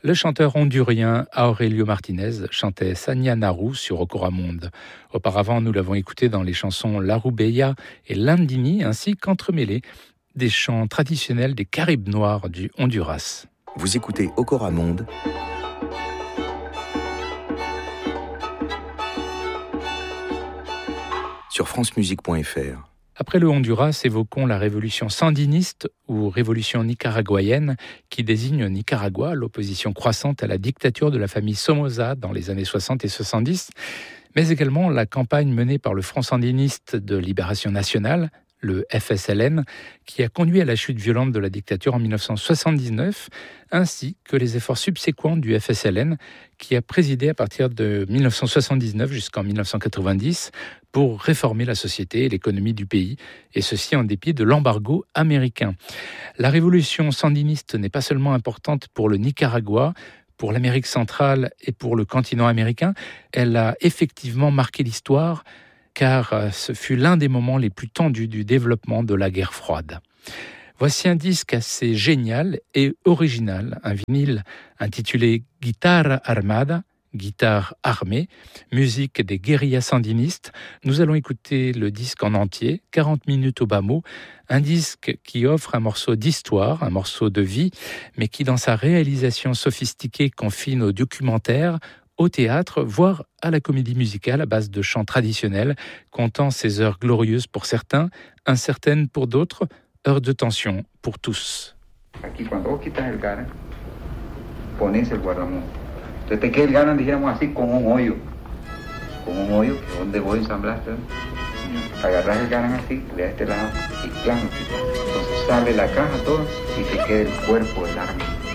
Le chanteur hondurien Aurelio Martinez chantait Sanya Naru sur Ocoramonde. Auparavant, nous l'avons écouté dans les chansons La Rubeya et Landini, ainsi qu'entremêlés des chants traditionnels des Caribes noirs du Honduras. Vous écoutez Ocoramonde sur francemusique.fr. Après le Honduras, évoquons la révolution sandiniste ou révolution nicaraguayenne qui désigne Nicaragua, l'opposition croissante à la dictature de la famille Somoza dans les années 60 et 70, mais également la campagne menée par le Front sandiniste de libération nationale, le FSLN, qui a conduit à la chute violente de la dictature en 1979, ainsi que les efforts subséquents du FSLN, qui a présidé à partir de 1979 jusqu'en 1990 pour réformer la société et l'économie du pays, et ceci en dépit de l'embargo américain. La révolution sandiniste n'est pas seulement importante pour le Nicaragua, pour l'Amérique centrale et pour le continent américain, elle a effectivement marqué l'histoire, car ce fut l'un des moments les plus tendus du développement de la guerre froide. Voici un disque assez génial et original, un vinyle intitulé Guitarra Armada, guitare armée, musique des guérillas sandinistes. Nous allons écouter le disque en entier, 40 minutes au bas mot, un disque qui offre un morceau d'histoire, un morceau de vie, mais qui dans sa réalisation sophistiquée confine au documentaire, au théâtre, voire à la comédie musicale à base de chants traditionnels, comptant ces heures glorieuses pour certains, incertaines pour d'autres, heures de tension pour tous. Aquí cuando vos quitas el garan, pones el guardamón. Entonces te queda el garan, dijéramos así, con un hoyo que es donde vos ensamblaste. Agarras el garan así, de este lado, y claro, entonces sale la caja toda y te queda el cuerpo del arma.